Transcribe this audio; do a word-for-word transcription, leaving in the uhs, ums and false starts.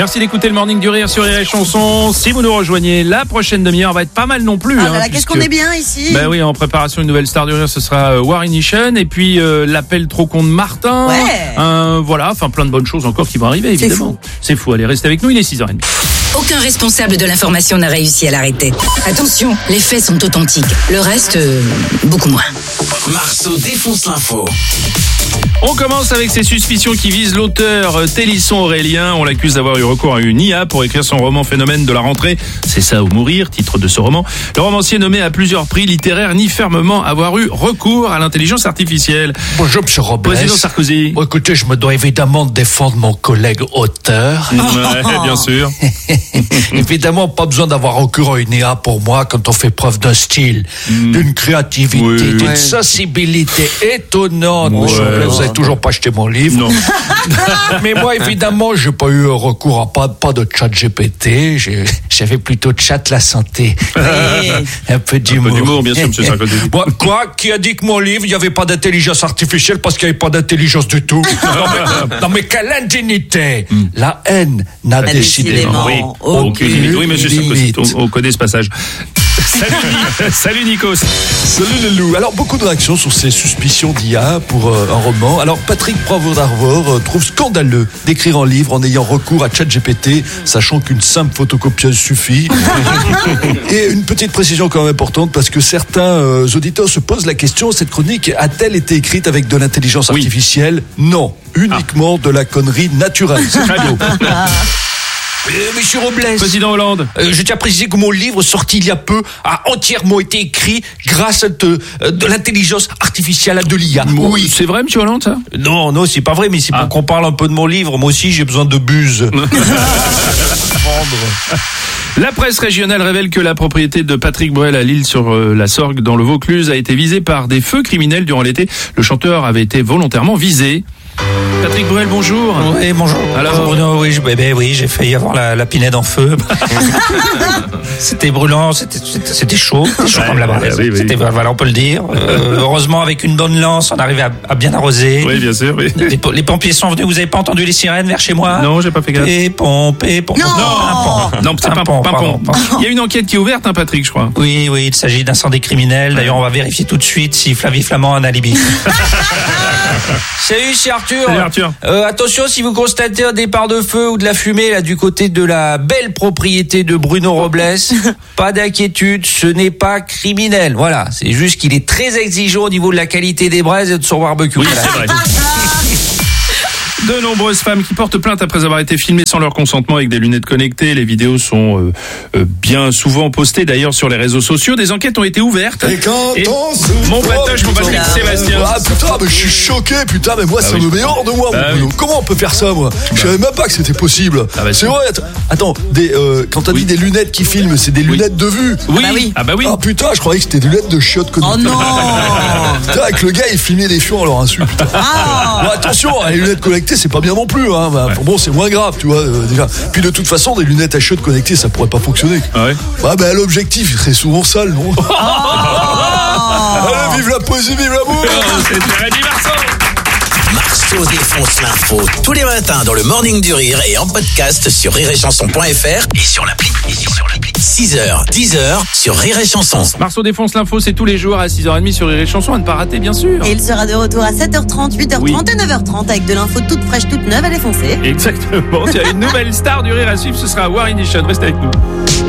Merci d'écouter le Morning du Rire sur Rire et Chanson. Si vous nous rejoignez, la prochaine demi-heure va être pas mal non plus. Ah hein, là là, qu'est-ce qu'on est bien ici. Bah oui, en préparation une nouvelle star du Rire, ce sera euh, War Ignition et puis euh, l'appel trop con de Martin. Ouais. Euh, voilà, enfin plein de bonnes choses encore qui vont arriver évidemment. C'est fou. C'est fou, allez, restez avec nous, il est six heures trente. Aucun responsable de l'information n'a réussi à l'arrêter. Attention, les faits sont authentiques. Le reste, euh, beaucoup moins. Marceau défonce l'info. On commence avec ces suspicions qui visent l'auteur euh, Télisson Aurélien. On l'accuse d'avoir eu recours à une I A pour écrire son roman Phénomène de la rentrée. C'est ça ou mourir, titre de ce roman. Le romancier nommé à plusieurs prix littéraires nie fermement avoir eu recours à l'intelligence artificielle. Bonjour, monsieur Robles. Président Sarkozy. Bon, écoutez, je me dois évidemment de défendre mon collègue auteur. Ouais, bien sûr. Évidemment, pas besoin d'avoir recours à une I A pour moi quand on fait preuve d'un style, mmh. d'une créativité, oui, d'une ouais. sensibilité étonnante. Ouais, monsieur Robles, ouais. vous n'avez toujours pas acheté mon livre. Non. Mais moi, évidemment, j'ai pas eu recours à pas, pas de chat G P T. J'ai, j'avais plutôt de chat la santé. Un peu d'humour. Un peu d'humour, bien sûr, monsieur Sarkozy. Moi, quoi? Qui a dit que mon livre, il n'y avait pas d'intelligence artificielle parce qu'il n'y avait pas d'intelligence du tout? Non, mais, non, mais quelle indignité! Mm. La haine n'a Bah, décidément oui, aucune limite. Oui, monsieur Sarkozy, on, on connaît ce passage. Salut, Nick. Salut Nikos. Salut les loups. Alors beaucoup de réactions sur ces suspicions d'I A pour euh, un roman. Alors Patrick Provost-Darvor euh, trouve scandaleux d'écrire un livre en ayant recours à ChatGPT, sachant qu'une simple photocopieuse suffit. Et une petite précision quand même importante, parce que certains euh, auditeurs se posent la question, cette chronique a-t-elle été écrite avec de l'intelligence Oui. artificielle? Non, uniquement ah. de la connerie naturelle. C'est très beau. Euh, Monsieur Robles, Président Hollande. euh, je tiens à préciser que mon livre, sorti il y a peu, a entièrement été écrit grâce à de, euh, de l'intelligence artificielle, à de l'I A. Oui. C'est vrai, monsieur Hollande, ça? Non, non, c'est pas vrai, mais c'est Ah. pour qu'on parle un peu de mon livre. Moi aussi, j'ai besoin de buse. La presse régionale révèle que la propriété de Patrick Bruel à Lille sur euh, la Sorgue dans le Vaucluse a été visée par des feux criminels durant l'été. Le chanteur avait été volontairement visé. Patrick Bruel, bonjour. Oui, bonjour. Alors, bonjour Bruno, oui, je, ben, oui, j'ai failli avoir la, la pinède en feu. C'était brûlant, c'était, c'était, c'était chaud, c'était chaud Ouais, comme la braise. oui, oui. C'était, voilà, on peut le dire. Euh, heureusement, avec une bonne lance, on arrivait à, à bien arroser. Oui, bien sûr. Oui. Les, les pompiers sont venus, vous avez pas entendu les sirènes vers chez moi? Non, j'ai pas fait gaffe. Pimpon, pimpon. Non. Pimpon. Non, c'est pas Pimpon, Pimpon. pardon, pardon. Il y a une enquête qui est ouverte, hein, Patrick, je crois. Oui, oui, il s'agit d'incendie criminel. D'ailleurs, on va vérifier tout de suite si Flavie Flamand a un alibi. Salut, c'est Arthur. Salut, Arthur. Euh, attention, si vous constatez un départ de feu ou de la fumée là du côté de la belle propriété de Bruno Robles, pas d'inquiétude, ce n'est pas criminel. Voilà, c'est juste qu'il est très exigeant au niveau de la qualité des braises et de son barbecue. Oui, Voilà. c'est vrai. De nombreuses femmes qui portent plainte après avoir été filmées sans leur consentement avec des lunettes connectées. Les vidéos sont euh, euh, bien souvent postées d'ailleurs sur les réseaux sociaux. Des enquêtes ont été ouvertes. Et quand Et on se mon voit, patoche, mon putain. Patrick Sébastien. Ah putain, mais je suis choqué, putain, mais moi ça oui. me met hors de moi, Bah mon Bruno. oui. Comment on peut faire ça, moi? Je savais même pas que c'était possible. Ah bah c'est si. vrai. Attends, attends, des, euh, quand t'as Oui. dit des lunettes qui filment, c'est des lunettes de vue. Oui. bah oui. Ah bah oui. Ah putain, je croyais que c'était des lunettes de chiottes Oh connectées. non. Putain, avec le gars, il filmait des fions à leur insu, putain. Ah. Bon, attention, les lunettes connectées, c'est pas bien non plus, hein. Bah, bon, c'est moins grave, tu vois, euh, déjà. Puis de toute façon, des lunettes à chiottes connectées, ça pourrait pas fonctionner. Ah ouais. Bah, bah, l'objectif, il serait souvent sale, non? Allez, vive la poésie, vive l'amour! C'était Rémi Marceau. Marceau défonce l'info tous les matins dans le Morning du Rire et en podcast sur rire et chanson point f r et sur l'appli. Et sur l'appli. six heures, dix heures sur Rire et Chanson. Marceau défonce l'info, c'est tous les jours à six heures trente sur Rire et Chanson, à ne pas rater, bien sûr. Et il sera de retour à sept heures trente, huit heures trente Oui. et neuf heures trente avec de l'info toute fraîche, toute neuve à défoncer. Exactement. Il y a une nouvelle star du Rire à suivre, ce sera War Ignition. Restez avec nous.